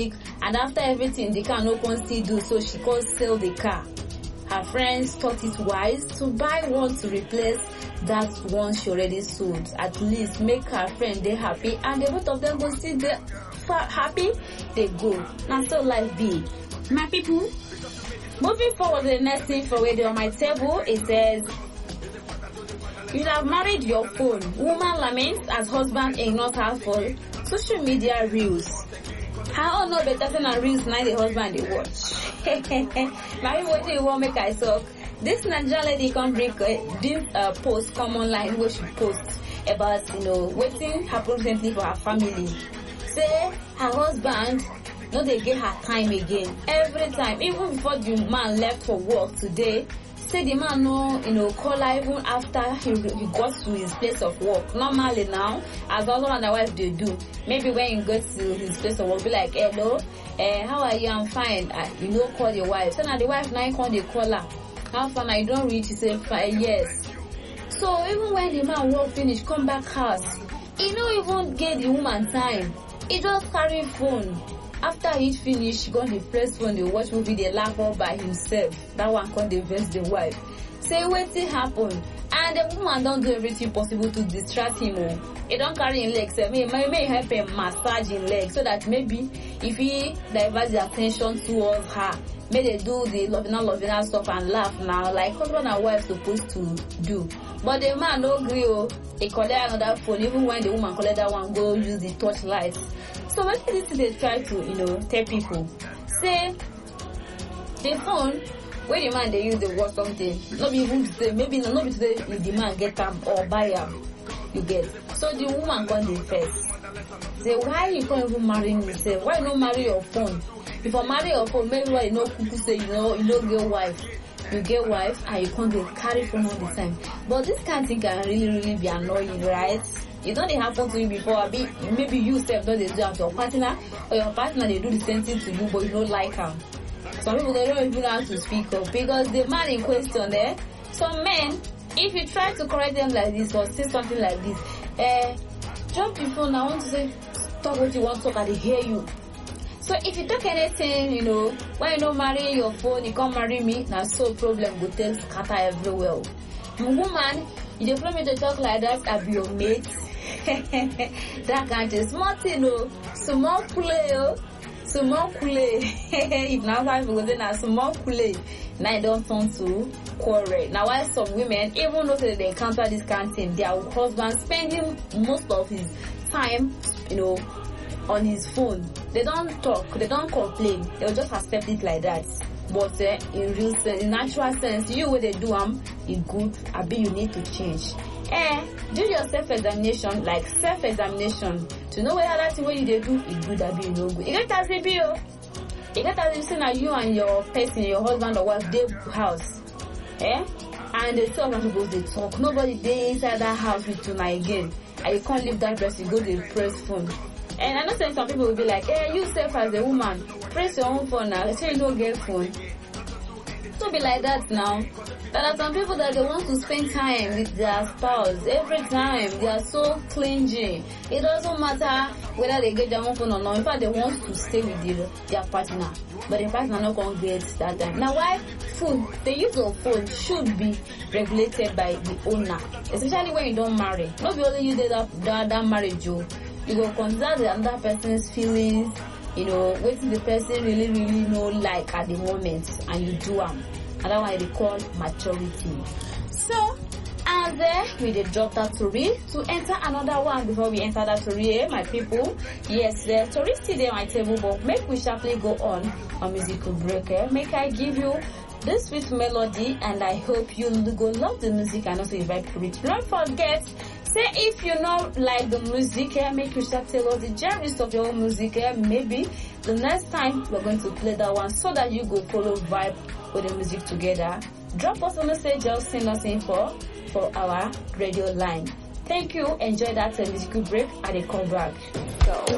mechanic, and after everything the car no come still do, so she come sell the car. Her friends thought it wise to buy one to replace that one she already sold, at least make her friend dey happy, and the both of them go still dey happy. They go. Now so life be, my people. Moving forward to the next thing for radio on my table, it says, you have married your phone. Woman laments as husband ignores her for social media reels. How no better than reels now the husband they watch. My people, what do you want make I talk? This Nigerian lady can bring this post come online where she posts about what happened recently for her family. Say her husband no dey get her time again. Every time, even before the man left for work today, say the man no call her even after he got to his place of work. Normally now, as husband and wife they do, maybe when he gets to his place of work, be like, hello, how are you? I'm fine. Call your wife. So now the wife now call the caller. How far now you don't reach? He say yes. So even when the man work finish, come back house, he no even get the woman time. He just carry phone. After he finish, he gonna press phone, they watch movie, they laugh all by himself. That one can't vex the wife. Say wetin happen, and the woman don't do everything possible to distract him. He don't carry him legs. Say may help him massage him legs so that maybe if he divert the attention towards her, may they do the loving stuff and laugh now like husband and wife supposed to do. But the man no agree. He collect another phone, even when the woman collect that one, go use the torchlight. So what this they try to tell people, say the phone where the man they use the watch something, not be even today, maybe not be today if the man get them or buy them, you get. So the woman come the first. Say why you can't even marry me? Say why you not marry your phone? If you marry your phone, maybe why you know people say you don't get wife. You get wife and you can't get carry phone all the time. But this kind of thing can really be annoying, right? It don't happen to you before. Maybe you self don't do it to your partner, or your partner they do the same thing to you, but you don't like her. Some people they don't even know how to speak up because the man in question there. Some men, if you try to correct them like this or say something like this, drop your phone. I want to say talk what you want to talk, and they hear you. So if you talk anything, when you don't marry your phone, you can't marry me. Now so problem go tell scatter everywhere. The woman, you don't want me to talk like that, I'll be your mate. That can't just small thing, small play, small play. If now five people then a small play, now it don't turn to quarrel. Now why some women, even though they encounter this kind of thing, their husband spending most of his time, on his phone. They don't talk, they don't complain, they'll just accept it like that. But in real sense, in natural sense, you when they do it good, you need to change. Do your self-examination, like self-examination, to know whether that thing what you do is good, you no good. You get as it be, you get as you say now you and your person, your husband or wife, they house, and the two of them supposed to talk. Nobody they inside that house with you now again, and you can't leave that person, go to the press phone. And I know some people will be like, you self as a woman, press your own phone now, say you don't get phone. Don't be like that now. There are some people that they want to spend time with their spouse every time. They are so clingy. It doesn't matter whether they get their own phone or not. In fact, they want to stay with their partner, but the partner not going to get that time. Now, why the use of phone should be regulated by the owner, especially when you don't marry. Not only you did that marriage, you go consider the other person's feelings, what the person really like at the moment, and you do them. And that's why they call maturity. So, and there we did drop that story to enter another one before we enter that story, my people. Yes, the story still there on my table, but make we sharply go on a musical break. Make I give you this sweet melody, and I hope you go love the music and also invite to it. Don't forget, say if you know like the music, make you start tell us the genres of your own music. Maybe the next time we're going to play that one so that you go follow vibe with the music together. Drop us a message, just send us info for our radio line. Thank you. Enjoy that musical break and I come back. So.